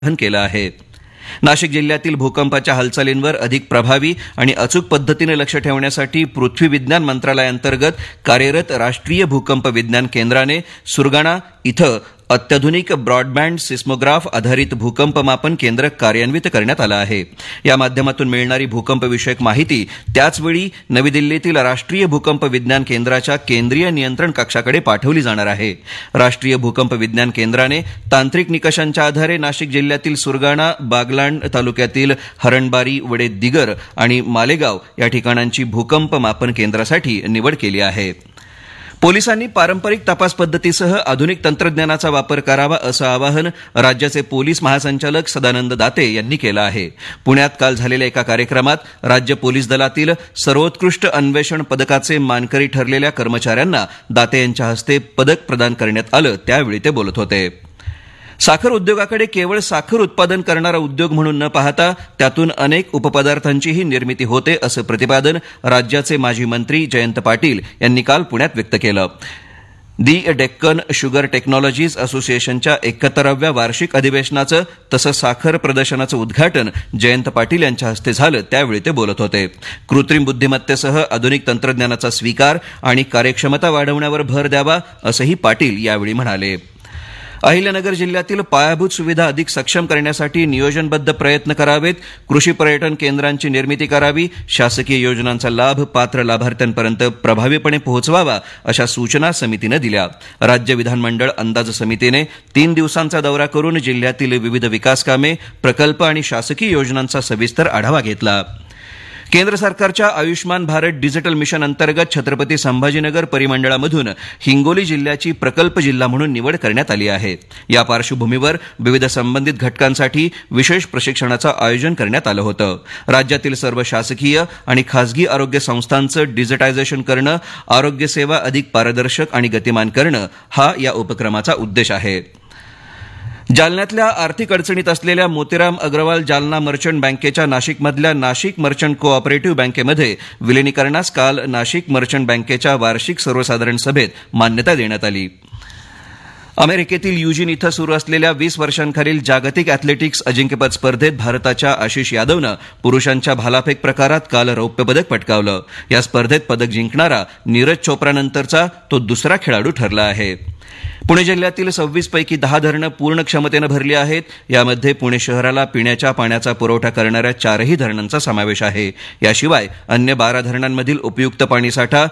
केलं आहे. नाशिक जिल्ह्यातील भूकंपाच्या हालचालींवर अधिक प्रभावी आणि अचूक पद्धतीने लक्ष ठेवण्यासाठी पृथ्वी विज्ञान मंत्रालयाअंतर्गत कार्यरत राष्ट्रीय भूकंप विज्ञान केंद्राने सुरगाणा इथं अत्याधुनिक ब्रॉडबँड सिस्मोग्राफ आधारित भूकंप मापन केंद्र कार्यान्वित करण्यात आलं आहे. या माध्यमातून मिळणारी भूकंपविषयक माहिती त्याचवेळी नवी दिल्लीतील राष्ट्रीय भूकंप विज्ञान केंद्राच्या केंद्रीय नियंत्रण कक्षाकडे पाठवली जाणार आहे. राष्ट्रीय भूकंप विज्ञान केंद्राने तांत्रिक निकषांच्या आधारे नाशिक जिल्ह्यातील सुरगाणा, बागलाण तालुक्यातील हरणबारी, वडेदिगर आणि मालेगाव या ठिकाणांची भूकंप मापन केंद्रासाठी निवड केली आहे. पोलिसांनी पारंपरिक तपास पद्धतीसह आधुनिक तंत्रज्ञानाचा वापर करावा असं आवाहन राज्याचे पोलीस महासंचालक सदानंद दाते यांनी केलं आहे. पुण्यात काल झालेल्या एका कार्यक्रमात राज्य पोलीस दलातील सर्वोत्कृष्ट अन्वेषण पदकाचे मानकरी ठरलेल्या कर्मचाऱ्यांना दाते यांच्या हस्ते पदक प्रदान करण्यात आलं. त्यावेळी ते बोलत होते. साखर उद्योगाकडे केवळ साखर उत्पादन करणारा उद्योग म्हणून न पाहता त्यातून अनेक उपपदार्थांचीही निर्मिती होते असं प्रतिपादन राज्याचे माजी मंत्री जयंत पाटील यांनी काल पुण्यात व्यक्त केलं. दि डेक्कन शुगर टेक्नॉलॉजीज असोसिएशनच्या 71व्या वार्षिक अधिवेशनाचं तसंच साखर प्रदर्शनाचं उद्घाटन जयंत पाटील यांच्या हस्ते झालं. त्यावेळी ते बोलत होते. कृत्रिम बुद्धिमत्तेसह आधुनिक तंत्रज्ञानाचा स्वीकार आणि कार्यक्षमता वाढवण्यावर भर द्यावा असंही पाटील यावेळी म्हणाले. अहिल्यानगर जिल्ह्यातील पायाभूत सुविधा अधिक सक्षम करण्यासाठी नियोजनबद्ध प्रयत्न करावेत. कृषी पर्यटन केंद्रांची निर्मिती करावी. शासकीय योजनांचा लाभ पात्र लाभार्थ्यांपर्यंत प्रभावीपणे पोहोचवावा अशा सूचना समितीनं दिल्या. राज्य विधानमंडळ अंदाज समितीने 3 दिवसांचा दौरा करून जिल्ह्यातील विविध विकासकामे, प्रकल्प आणि शासकीय योजनांचा सविस्तर आढावा घेतला. केंद्र सरकारच्या आयुष्मान भारत डिजिटल मिशन अंतर्गत छत्रपती संभाजीनगर परिमंडळामधून हिंगोली जिल्ह्याची प्रकल्प जिल्हा म्हणून निवड करण्यात आली आहे. या पार्श्वभूमीवर विविध संबंधित घटकांसाठी विशेष प्रशिक्षणाचं आयोजन करण्यात आलं होतं. राज्यातील सर्व शासकीय आणि खासगी आरोग्य संस्थांचं डिजिटायझेशन करणं, आरोग्य सेवा अधिक पारदर्शक आणि गतिमान करणं हा या उपक्रमाचा उद्देश आहे. जालन्यातल्या आर्थिक अडचणीत असलेल्या मोतीराम अग्रवाल जालना मर्चंट बँकेच्या नाशिकमधल्या नाशिक मर्चंट कोऑपरेटिव्ह बँकेमध्ये विलिनीकरणास काल नाशिक मर्चंट बँकेच्या वार्षिक सर्वसाधारण सभेत मान्यता देण्यात आली. अमेरिकेतील युजिन इथं सुरू असलेल्या 20 वर्षांखालील जागतिक अॅथलेटिक्स अजिंक्यपद स्पर्धेत भारताच्या आशिष यादवनं पुरुषांच्या भालाफेक प्रकारात काल रौप्य पदक पटकावलं. या स्पर्धेत पदक जिंकणारा नीरज चोप्रानंतरचा तो दुसरा खेळाडू ठरला आहे. पुणे जिल्ह्यातील 26 पैकी 10 धरणं पूर्ण क्षमतेनं भरली आहेत. यामध्ये पुणे शहराला पिण्याच्या पाण्याचा पुरवठा करणाऱ्या 4ही धरणांचा समावेश आहे. याशिवाय अन्य 12 धरणांमधील उपयुक्त पाणीसाठा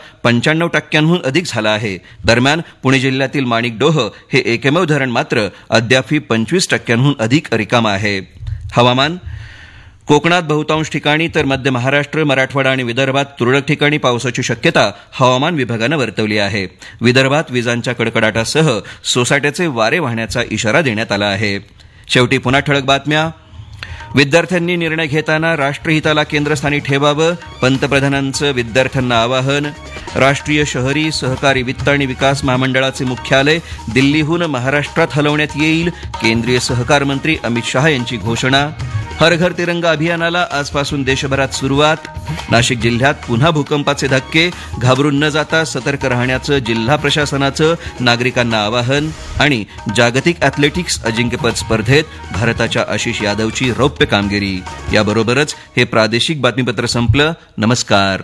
95% अधिक झाला आहे. दरम्यान पुणे जिल्ह्यातील माणिकडोह हे एकमेव धरण मात्र अद्यापही 25% अधिक रिकामं आहे. हवामान. कोकणात बहुतांश ठिकाणी तर मध्य महाराष्ट्र, मराठवाडा आणि विदर्भात तुरळक ठिकाणी पावसाची शक्यता हवामान विभागानं वर्तवली आहे. विदर्भात विजांच्या कडकडाटासह सोसाट्याचे वारे वाहण्याचा इशारा देण्यात आला आहे. शेवटी पुन्हा ठळक बातम्या. विद्यार्थ्यांनी निर्णय घेताना राष्ट्रहिताला केंद्रस्थानी ठेवावं, पंतप्रधानांचं विद्यार्थ्यांना आवाहन. राष्ट्रीय शहरी सहकारी वित्त आणि विकास महामंडळाचे मुख्यालय दिल्लीहून महाराष्ट्रात हलवण्यात येईल. केंद्रीय सहकार मंत्री अमित शहा यांची घोषणा. हर घर तिरंगा अभियानाला आजपासून देशभरात सुरुवात. नाशिक जिल्ह्यात पुन्हा भूकंपाचे धक्के, घाबरून न जाता सतर्क राहण्याचं जिल्हा प्रशासनाचं नागरिकांना आवाहन. आणि जागतिक अॅथलेटिक्स अजिंक्यपद स्पर्धेत भारताच्या आशिष यादवची रौप्य कामगिरी. याबरोबरच हे प्रादेशिक बातमीपत्र संपलं. नमस्कार.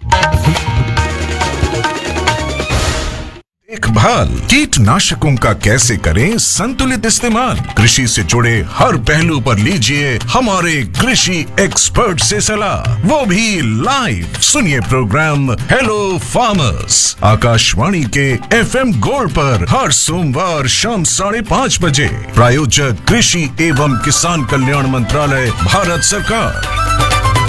देखभाल कीटनाशकों का कैसे करें संतुलित इस्तेमाल, कृषि से जुड़े हर पहलू पर लीजिए हमारे कृषि एक्सपर्ट से सलाह, वो भी लाइव. सुनिए प्रोग्राम हेलो फार्मर्स आकाशवाणी के FM गोल्ड पर हर सोमवार शाम 5:30 बजे. प्रायोजक कृषि एवं किसान कल्याण मंत्रालय, भारत सरकार.